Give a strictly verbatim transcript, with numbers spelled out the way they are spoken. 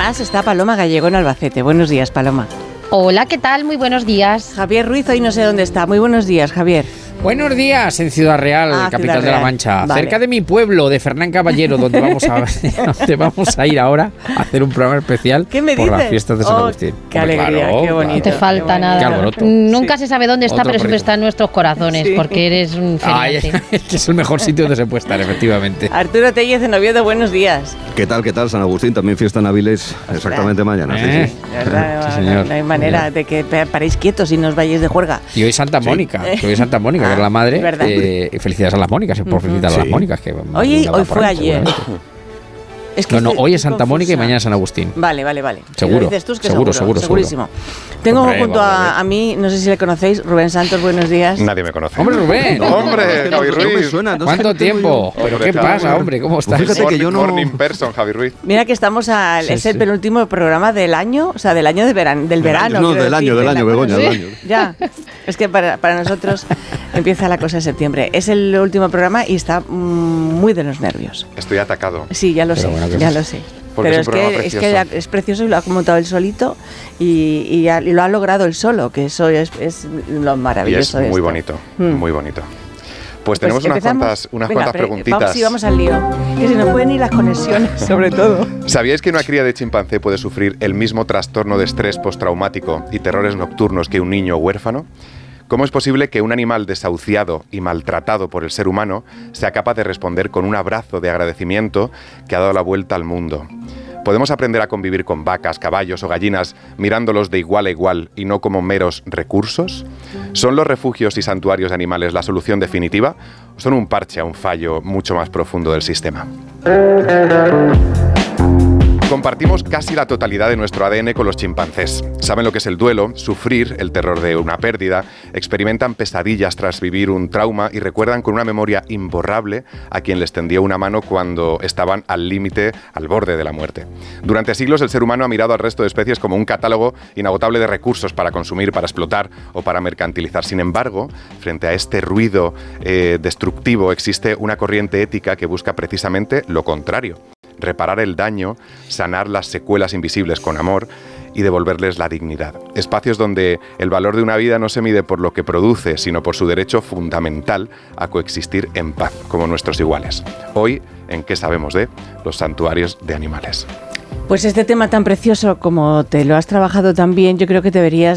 Además está Paloma Gallego en Albacete. Buenos días, Paloma. Hola, ¿qué tal? Muy buenos días. Javier Ruiz hoy no sé dónde está. Muy buenos días, Javier. Buenos días, en Ciudad Real, Ah, capital Ciudad de la Real. Mancha, Vale. cerca de mi pueblo, de Fernán Caballero, donde vamos a donde vamos a ir ahora a hacer un programa especial ¿Qué me por dices? las fiestas de San Oh, Agustín. qué Hombre, alegría, claro, qué bonito. No te claro. falta Qué nada. alboroto. Nunca Sí. se sabe dónde está, Otro pero siempre proyecto. está en nuestros corazones, Sí. porque eres un Ay, genial. es que es el mejor sitio donde se puede estar, efectivamente. Arturo Tellez en Oviedo, buenos días. ¿Qué tal, qué tal? San Agustín, también fiesta en Avilés, exactamente mañana. sí, Eh. sí. De verdad, Sí, no, señor. no hay manera Señor. de que pa- paréis quietos y no os vayáis de juerga. Y hoy Santa Mónica, que hoy es Santa Mónica, que Ah, es la madre. ¿verdad? Eh, y felicidades a las Mónicas, por felicitar a las Sí. Mónicas. Que Hoy, nada hoy por fue ahí, ayer. seguramente. Es que No, no, estoy- hoy es estoy Santa Mónica y confusa. mañana es San Agustín. Vale, vale, vale. Si Seguro, lo dices tú, es que seguro, seguro, seguro, segurísimo. Tengo Hombre, junto vamos a a, ver. a mí, no sé si le conocéis, Rubén Santos, buenos días. Nadie me conoce. Hombre, Rubén. Hombre, Javi No me Ruiz. suena, no sé ¿Cuánto qué tengo tiempo? yo. ¿Pero Hombre, qué Javi. pasa, hombre? ¿Cómo estás? Fíjate que Morning, yo no- morning person, Javi Ruiz. Mira que estamos al Sí, es el sí. penúltimo programa del año, o sea, del año de veran, del verano. No, quiero del año, decir, del de la- año, Begoña, Sí, del año. Ya, es que para, para nosotros empieza la cosa en septiembre. Es el último programa y está mm, muy de los nervios. Estoy atacado. Sí, ya lo Pero sé, bueno, que ya sí. lo sé. Porque Pero es es, un programa que, es que precioso. ya- es precioso y lo ha montado él solito y, y ya- y lo ha logrado él solo, que eso es, es lo Y es maravilloso de muy esto. bonito, Mm. muy bonito. Pues Pues tenemos unas empezamos. cuantas, unas Venga, cuantas pre- preguntitas. Vamos, sí, vamos al lío. Que se nos pueden ir las conexiones, sobre todo. ¿Sabíais que una cría de chimpancé puede sufrir el mismo trastorno de estrés postraumático y terrores nocturnos que un niño huérfano? ¿Cómo es posible que un animal desahuciado y maltratado por el ser humano sea capaz de responder con un abrazo de agradecimiento que ha dado la vuelta al mundo? ¿Podemos aprender a convivir con vacas, caballos o gallinas mirándolos de igual a igual y no como meros recursos? ¿Son los refugios y santuarios de animales la solución definitiva o son un parche a un fallo mucho más profundo del sistema? Compartimos casi la totalidad de nuestro A D N con los chimpancés. Saben lo que es el duelo, sufrir el terror de una pérdida, experimentan pesadillas tras vivir un trauma y recuerdan con una memoria imborrable a quien les tendió una mano cuando estaban al límite, al borde de la muerte. Durante siglos el ser humano ha mirado al resto de especies como un catálogo inagotable de recursos para consumir, para explotar o para mercantilizar. Sin embargo, frente a este ruido eh, destructivo existe una corriente ética que busca precisamente lo contrario: reparar el daño, sanar las secuelas invisibles con amor y devolverles la dignidad. Espacios donde el valor de una vida no se mide por lo que produce, sino por su derecho fundamental a coexistir en paz, como nuestros iguales. Hoy, ¿en qué sabemos de los santuarios de animales? Pues este tema tan precioso como te lo has trabajado tan bien, yo creo que deberías